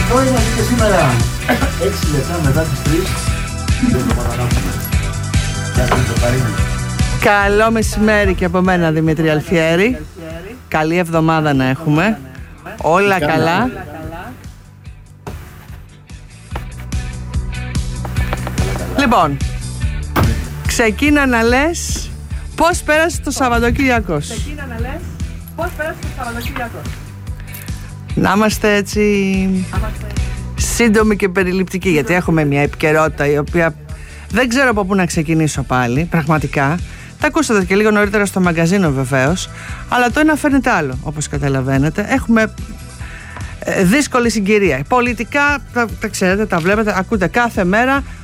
εδώ είμαστε και σήμερα 6 λεπτά μετά τις 3. Δεν το παραλάβουμε. Για το Καρίνι. Καλό μεσημέρι και από μένα, Δημήτρη Αλφιέρη. Καλή εβδομάδα να έχουμε. Όλα καλά. Λοιπόν, ξεκίνα να λες πώς πέρασε το Σαββατοκύριακο. Να είμαστε έτσι σύντομοι και περιληπτικοί, γιατί έχουμε μια επικαιρότητα η οποία δεν ξέρω από πού να ξεκινήσω πάλι, πραγματικά. Τα ακούσατε και λίγο νωρίτερα στο μαγκαζίνο βεβαίως, αλλά το ένα φέρνει το άλλο, όπως καταλαβαίνετε. Έχουμε δύσκολη συγκυρία. Πολιτικά, τα ξέρετε, τα βλέπετε, ακούτε κάθε μέρα